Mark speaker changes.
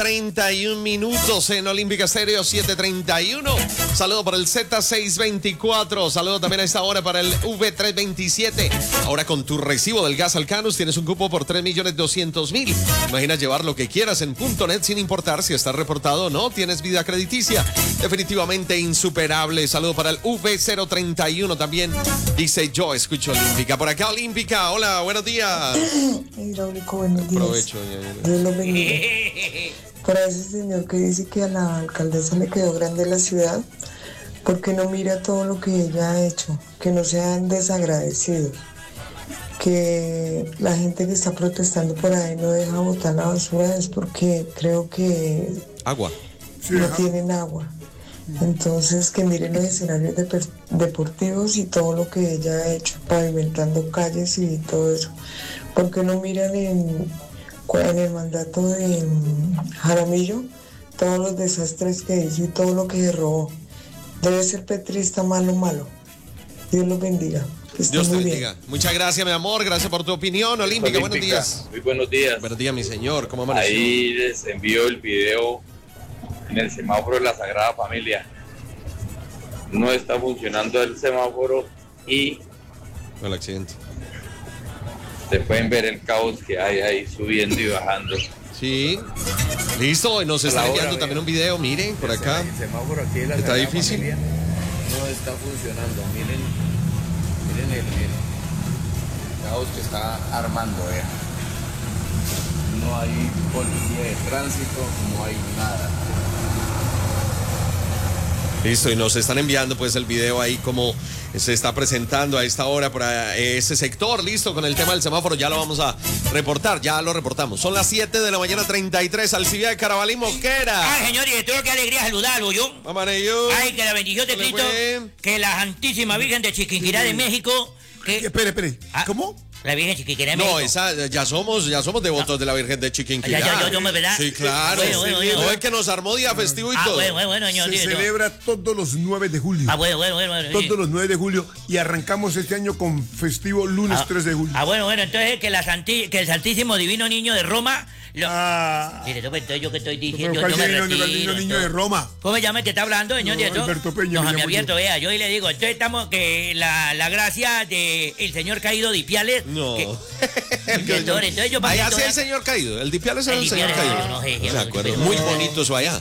Speaker 1: 31 minutos en Olímpica Estéreo 731. Saludo para el Z624. Saludo también a esta hora para el V327. Ahora con tu recibo del gas Alcanus tienes un cupo por 3.200.000. Imagina llevar lo que quieras en .net sin importar si estás reportado o no. Tienes vida crediticia. Definitivamente insuperable. Saludo para el V031 también. Dice yo escucho Olímpica. Por acá Olímpica. Hola, buenos días.
Speaker 2: Hidráulico, buenos días.
Speaker 1: Aprovecho.
Speaker 2: Dios lo bendiga. Para ese señor que dice que a la alcaldesa le quedó grande la ciudad, ¿por qué no mira todo lo que ella ha hecho? Que no sean desagradecidos. Que la gente que está protestando por ahí no deja botar la basura es porque creo que
Speaker 1: Agua.
Speaker 2: no tienen agua. Entonces que miren los escenarios deportivos y todo lo que ella ha hecho, pavimentando calles y todo eso. ¿Por qué no miran en el mandato de Jaramillo todos los desastres que hizo y todo lo que se robó? Debe ser petrista malo. Dios los bendiga.
Speaker 1: Dios te bendiga. Muchas gracias, mi amor. Gracias por tu opinión. Olímpica, buenos días.
Speaker 3: Muy buenos días.
Speaker 1: Buenos días, mi señor. ¿Cómo amaneció?
Speaker 3: Ahí les envío el video en el semáforo de la Sagrada Familia. No está funcionando el semáforo y
Speaker 1: El accidente.
Speaker 3: se pueden ver el caos que hay ahí subiendo y bajando.
Speaker 1: Sí. Listo. Nos está enviando también un video. Miren, por acá.
Speaker 4: El semáforo aquí de la
Speaker 1: Está
Speaker 4: Sagrada
Speaker 1: difícil.
Speaker 4: Familia no está funcionando. Miren el caos que está armando. No hay policía de tránsito, no hay nada.
Speaker 1: Listo, y nos están enviando pues el video ahí como se está presentando a esta hora para ese sector. Listo, con el tema del semáforo ya lo vamos a reportar, ya lo reportamos. Son las 7 de la mañana 33, Alcibía de Carabalí Mosquera.
Speaker 5: Ay, señor director, qué alegría saludarlo, yo.
Speaker 1: Amarillo.
Speaker 5: Ay, que la bendición de Cristo, que la Santísima Virgen de Chiquinquirá de México, que...
Speaker 6: Espere.
Speaker 5: Ah,
Speaker 6: ¿Cómo?
Speaker 5: La Virgen de Chiquinquirá de México.
Speaker 1: No, esa, ya somos devotos de la Virgen de Chiquinquirá.
Speaker 5: Ya, ¿verdad?
Speaker 1: Sí, claro.
Speaker 5: Bueno.
Speaker 1: No es que nos armó día festivo y todo.
Speaker 5: Bueno, señor
Speaker 6: Se
Speaker 5: director.
Speaker 6: celebra todos los 9 de julio.
Speaker 5: Bueno.
Speaker 6: Todos los 9 de julio y arrancamos este año con festivo lunes 3 de julio.
Speaker 5: Bueno, entonces que el Santísimo Divino Niño de Roma... Director, pues, entonces yo que estoy diciendo,
Speaker 6: Pero
Speaker 5: yo me
Speaker 6: ¿cuál
Speaker 5: retiro.
Speaker 6: niño de Roma?
Speaker 5: ¿Cómo se llama el que está hablando, señor director?
Speaker 6: Alberto Peña.
Speaker 5: No,
Speaker 6: me
Speaker 5: a mi
Speaker 6: llamo
Speaker 5: abierto,
Speaker 6: yo.
Speaker 5: vea, yo le digo, entonces estamos que la gracia de el señor caído de Ipiales.
Speaker 1: No.
Speaker 5: Director, entonces yo
Speaker 1: Allá sí el señor caído. El Dipial es el señor caído.
Speaker 5: No sé,
Speaker 1: No me acuerdo. Muy bonito eso allá.